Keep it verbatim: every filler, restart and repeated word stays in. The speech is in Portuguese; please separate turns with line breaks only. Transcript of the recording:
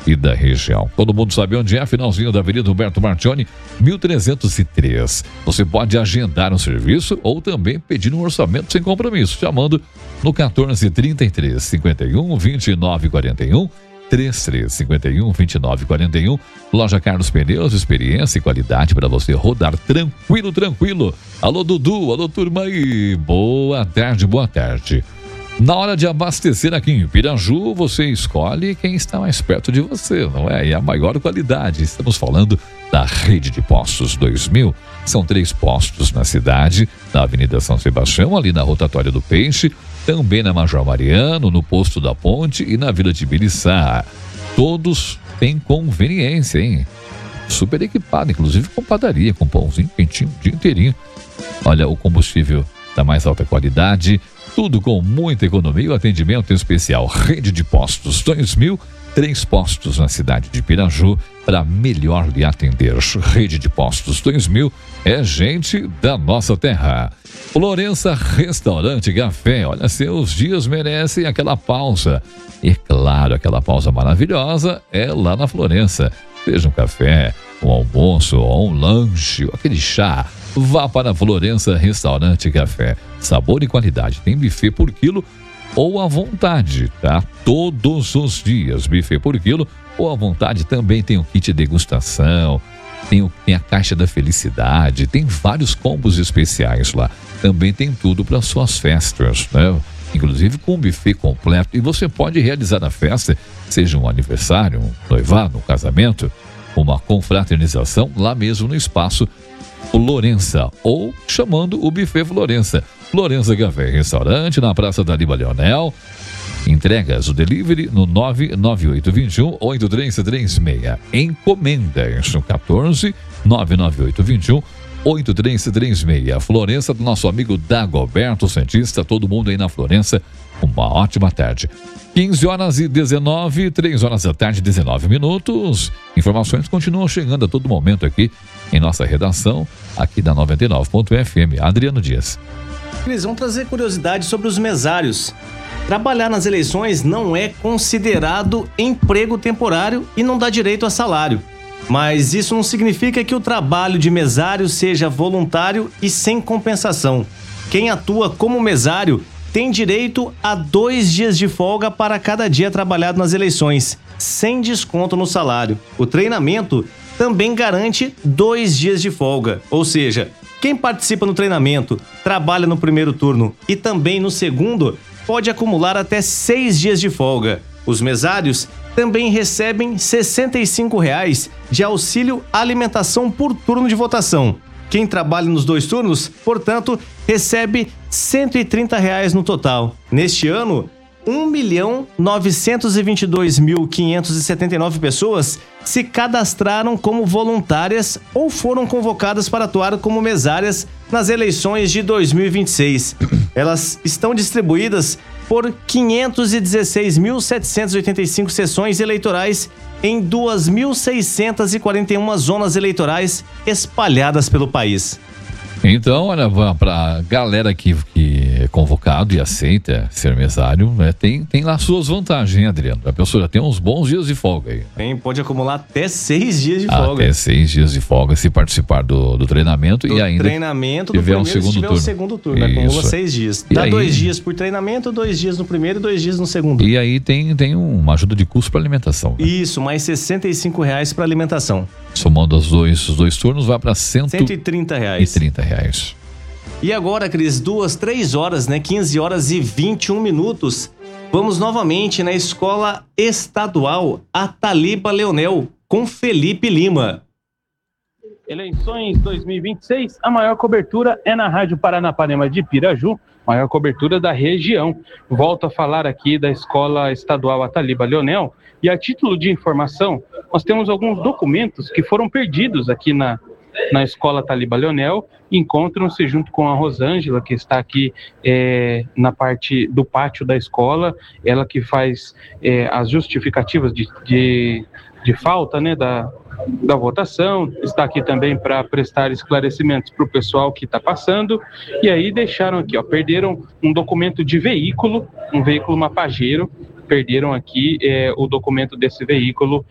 e da região. Todo mundo sabe onde é, finalzinho da Avenida Humberto Martione, mil trezentos e três. Você pode agendar um serviço ou também pedir um orçamento sem compromisso, chamando no quatorze, trinta e três, cinquenta e um, vinte e nove, quarenta e um, trinta e três, cinquenta e um, vinte e nove, quarenta e um. Loja Carlos Pneus, experiência e qualidade para você rodar tranquilo, tranquilo. Alô, Dudu, alô, turma aí. Boa tarde, boa tarde. Na hora de abastecer aqui em Piraju, você escolhe quem está mais perto de você, não é? E a maior qualidade. Estamos falando da Rede de Postos dois mil. São três postos na cidade, na Avenida São Sebastião, ali na Rotatória do Peixe, também na Major Mariano, no Posto da Ponte e na Vila de Biriçá. Todos têm conveniência, hein? Super equipado, inclusive com padaria, com pãozinho quentinho o dia inteirinho. Olha, o combustível da mais alta qualidade, tudo com muita economia e o atendimento especial. Rede de Postos dois mil, três postos na cidade de Piraju para melhor lhe atender. Rede de Postos dois mil é gente da nossa terra. Florença Restaurante e Café, olha, seus dias merecem aquela pausa. E claro, aquela pausa maravilhosa é lá na Florença. Seja um café, um almoço ou um lanche, ou aquele chá. Vá para a Florença Restaurante e Café. Sabor e qualidade. Tem buffet por quilo ou à vontade, tá? Todos os dias, buffet por quilo ou à vontade. Também tem o kit degustação, tem, o, tem a caixa da felicidade, tem vários combos especiais lá. Também tem tudo para suas festas, né? Inclusive com um buffet completo. E você pode realizar a festa, seja um aniversário, um noivado, um casamento, uma confraternização, lá mesmo no espaço Florença, ou chamando o buffet Florença. Florença Café e Restaurante, na Praça da Liba Leonel. Entregas, o delivery no nove nove oito dois um, oito três três seis. Encomendas no quatorze, nove nove oito dois um, oito três três seis. Florença, do nosso amigo Dagoberto Santista. Todo mundo aí na Florença. Uma ótima tarde. quinze horas e dezenove, três horas da tarde, dezenove minutos. Informações continuam chegando a todo momento aqui em nossa redação, aqui da noventa e nove ponto F M. Adriano Dias.
Eles vão trazer curiosidades sobre os mesários. Trabalhar nas eleições não é considerado emprego temporário e não dá direito a salário. Mas isso não significa que o trabalho de mesário seja voluntário e sem compensação. Quem atua como mesário tem direito a dois dias de folga para cada dia trabalhado nas eleições, sem desconto no salário. O treinamento também garante dois dias de folga, ou seja, quem participa no treinamento, trabalha no primeiro turno e também no segundo, pode acumular até seis dias de folga. Os mesários também recebem sessenta e cinco reais de auxílio alimentação por turno de votação. Quem trabalha nos dois turnos, portanto, recebe cento e trinta reais no total. Neste ano, um milhão novecentos e vinte e dois mil quinhentos e setenta e nove pessoas se cadastraram como voluntárias ou foram convocadas para atuar como mesárias nas eleições de dois mil e vinte e seis. Elas estão distribuídas por quinhentos e dezesseis mil setecentos e oitenta e cinco sessões eleitorais em duas mil seiscentas e quarenta e uma zonas eleitorais espalhadas pelo país.
Então, olha, para galera que, que é convocado e aceita ser mesário, né, tem, tem lá suas vantagens, hein, Adriano? A pessoa já tem uns bons dias de folga aí.
Tem, pode acumular até seis dias de
até
folga.
Até seis dias de folga se participar do, do treinamento
do
e ainda
treinamento do
tiver
primeiro,
um segundo
se tiver
turno.
um segundo turno, acumula seis dias.
E
Dá
aí,
dois dias por treinamento, dois dias no primeiro e dois dias no segundo.
E aí tem, tem uma ajuda de custo para alimentação. Né?
Isso, mais sessenta e cinco reais para alimentação.
Somando os dois, os dois turnos, vai para cento
e trinta reais.
E trinta reais.
E agora, Cris, duas, três horas, né? quinze horas e vinte e um minutos. Vamos novamente na Escola Estadual Ataliba Leonel, com Felipe Lima.
Eleições dois mil e vinte e seis, a maior cobertura é na Rádio Paranapanema de Piraju, maior cobertura da região. Volto a falar aqui da Escola Estadual Ataliba Leonel, e a título de informação, nós temos alguns documentos que foram perdidos aqui na na Escola Ataliba Leonel, encontram-se junto com a Rosângela, que está aqui é, na parte do pátio da escola, ela que faz é, as justificativas de, de, de falta, né, da, da votação, está aqui também para prestar esclarecimentos para o pessoal que está passando, e aí deixaram aqui, ó, perderam um documento de veículo, um veículo mapageiro, perderam aqui é, o documento desse veículo